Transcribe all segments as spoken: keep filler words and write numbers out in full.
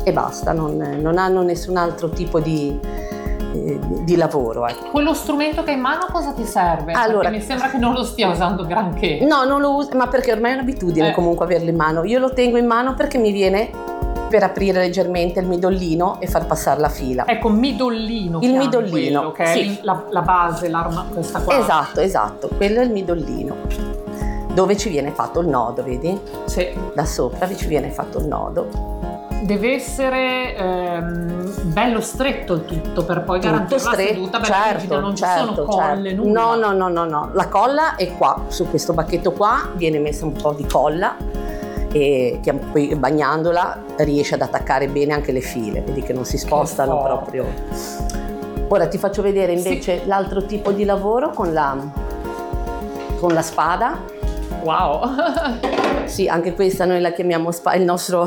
e basta, non, non hanno nessun altro tipo di, eh, di lavoro. Ecco. Quello strumento che hai in mano cosa ti serve? Allora, perché mi sembra che non lo stia usando granché. No, non lo uso, ma perché ormai è un'abitudine eh. comunque averlo in mano. Io lo tengo in mano perché mi viene per aprire leggermente il midollino e far passare la fila. Ecco, midollino. Il midollino, quello, che sì. è la, la base, l'arma, questa qua. Esatto, esatto, quello è il midollino, dove ci viene fatto il nodo, vedi? Sì. Da sopra ci viene fatto il nodo. Deve essere ehm, bello stretto il tutto per poi garantire la seduta bella certo, rigida, non certo, ci sono colle, certo. nulla. No, no, no, no, no, la colla è qua, su questo bacchetto qua viene messa un po' di colla e poi bagnandola riesce ad attaccare bene anche le file, vedi che non si spostano proprio. Ora ti faccio vedere invece sì. l'altro tipo di lavoro con la, con la spada. Wow! Sì, anche questa noi la chiamiamo spada, il nostro...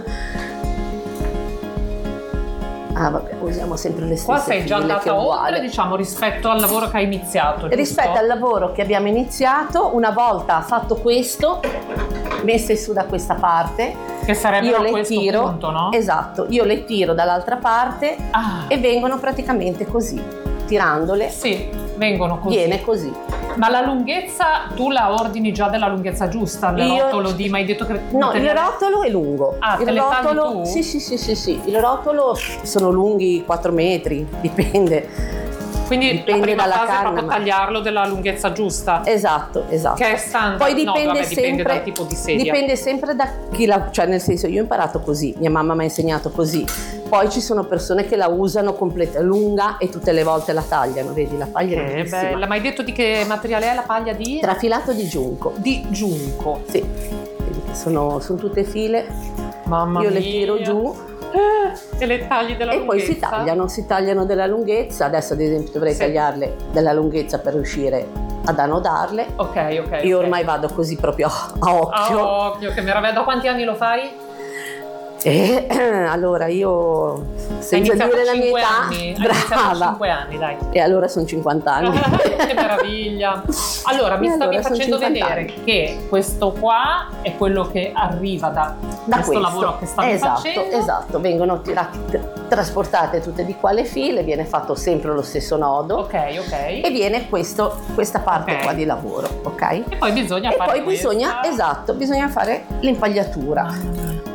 Ah vabbè, usiamo sempre le stesse. Qua sei già andata oltre, uguale. diciamo, rispetto al lavoro che hai iniziato, giusto? Rispetto al lavoro che abbiamo iniziato, una volta fatto questo, messe su da questa parte, che sarebbe io a le questo tiro, punto, no? Esatto, io le tiro dall'altra parte ah. e vengono praticamente così, tirandole. Sì, vengono così. Viene così. Ma la lunghezza, tu la ordini già della lunghezza giusta, il io, rotolo di, ma hai detto che... No, il rotolo è lungo. Ah, il te rotolo, tu? Sì, sì, sì, sì, sì, il rotolo sono lunghi quattro metri, dipende. Quindi dipende la prima dalla fase canna, è proprio ma... tagliarlo della lunghezza giusta. Esatto, esatto. Che è standard. Poi dipende, no, vabbè, sempre, dipende dal tipo di sedia. Dipende sempre da chi la... Cioè nel senso, io ho imparato così, mia mamma mi ha insegnato così. Poi ci sono persone che la usano completa, lunga e tutte le volte la tagliano, vedi, la paglia è bellissima. Bella, ma hai detto di che materiale è la paglia di? Trafilato di giunco. Di giunco. Sì, vedi che sono, sono tutte file. Mamma io mia. le tiro giù. E le tagli della e lunghezza? E poi si tagliano, si tagliano della lunghezza. Adesso ad esempio dovrei sì. tagliarle della lunghezza per riuscire ad annodarle. Ok, ok. Io okay. ormai vado così proprio a occhio. A occhio, che meraviglia. Da quanti anni lo fai? E, allora io senza dire la mia età anni. brava cinque anni, dai. E allora sono cinquanta anni. Che meraviglia. Allora mi e stavi allora facendo vedere anni. che questo qua è quello che arriva da, da questo, questo lavoro che stavi esatto, facendo. Esatto, vengono tirati, trasportate tutte di qua le file, viene fatto sempre lo stesso nodo. Ok, ok. E viene questo, questa parte okay. qua di lavoro, ok? E poi bisogna e fare poi questa. bisogna, esatto, bisogna fare l'impagliatura. Ah.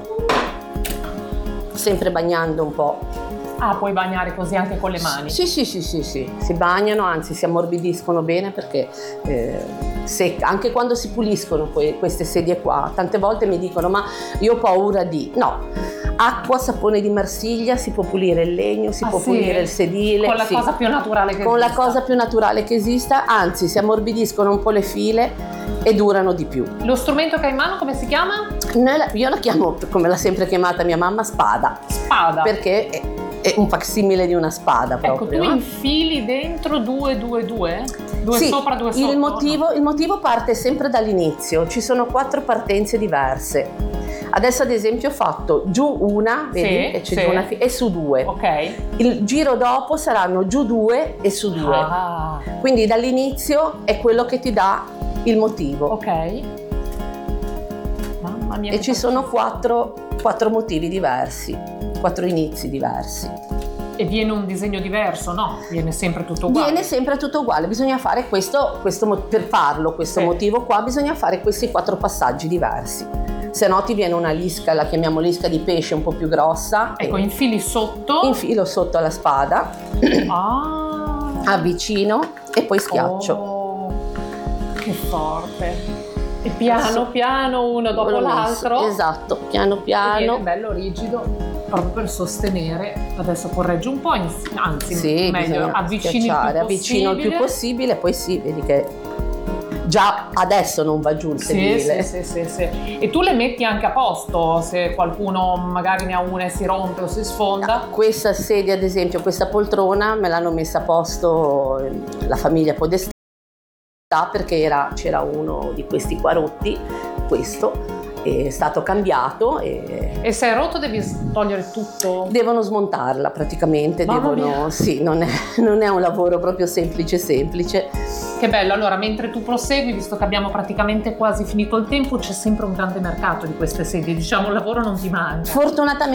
Sempre bagnando un po'. Ah, puoi bagnare così anche con le mani? Sì, sì, sì, sì, sì. Si bagnano, anzi si ammorbidiscono bene perché eh, se, anche quando si puliscono poi queste sedie qua, tante volte mi dicono ma io ho paura di... No, acqua, sapone di Marsiglia, si può pulire il legno, si ah, può sì? pulire il sedile. Con la sì. cosa più naturale che Con esista. la cosa più naturale che esista, anzi si ammorbidiscono un po' le file e durano di più. Lo strumento che hai in mano come si chiama? Io la chiamo, come l'ha sempre chiamata mia mamma, spada. Spada? Perché è, è un facsimile di una spada proprio. Ecco, tu no? infili dentro due, due, due? Due sì, sopra, due sotto? Il motivo, il motivo parte sempre dall'inizio, ci sono quattro partenze diverse. Adesso ad esempio ho fatto giù una, vedi sì, che c'è sì. giù una fi- e su due. Ok. Il giro dopo saranno giù due e su due. Ah. Quindi dall'inizio è quello che ti dà il motivo. Ok. Mamma mia. E ci sono quattro, quattro motivi diversi, quattro inizi diversi. E viene un disegno diverso, no? Viene sempre tutto uguale? Viene sempre tutto uguale, bisogna fare questo, questo per farlo, questo sì. motivo qua, bisogna fare questi quattro passaggi diversi. Se no ti viene una lisca, la chiamiamo lisca di pesce un po' più grossa. Ecco, infili sotto. Infilo sotto alla spada. Ah. Avvicino e poi schiaccio. Oh, che forte. E piano piano uno dopo l'altro. Esatto, piano piano. E viene bello rigido. Proprio per sostenere, adesso correggi un po', anzi sì, meglio, avvicini il più avvicino il più possibile, poi sì, vedi che già adesso non va giù il sedile. Sì, sì, sì, sì, sì. E tu le metti anche a posto se qualcuno magari ne ha una e si rompe o si sfonda? No, questa sedia ad esempio, questa poltrona me l'hanno messa a posto la famiglia Podestà perché era, c'era uno di questi qua rotti, questo è stato cambiato e, e se è rotto devi togliere tutto? Devono smontarla praticamente. Mamma devono mia. Sì, non è, non è un lavoro proprio semplice semplice. Che bello. Allora mentre tu prosegui, visto che abbiamo praticamente quasi finito il tempo, c'è sempre un grande mercato di queste sedie, diciamo il lavoro non ti manca. Fortunatamente